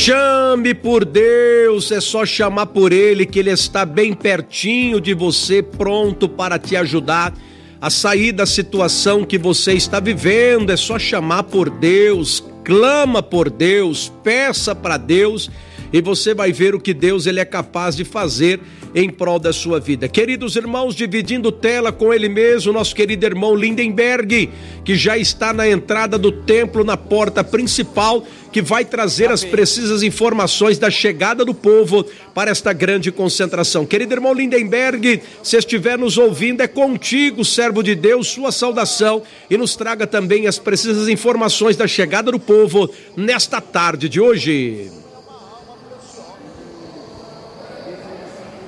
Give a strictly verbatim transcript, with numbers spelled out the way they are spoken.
Chame por Deus, é só chamar por Ele que Ele está bem pertinho de você, pronto para te ajudar a sair da situação que você está vivendo. É só chamar por Deus, clama por Deus, peça para Deus e você vai ver o que Deus ele é capaz de fazer em prol da sua vida. Queridos irmãos, dividindo tela com ele mesmo, nosso querido irmão Lindenberg, que já está na entrada do templo, na porta principal, que vai trazer as precisas informações da chegada do povo para esta grande concentração. Querido irmão Lindenberg, se estiver nos ouvindo, é contigo, servo de Deus, sua saudação, e nos traga também as precisas informações da chegada do povo nesta tarde de hoje.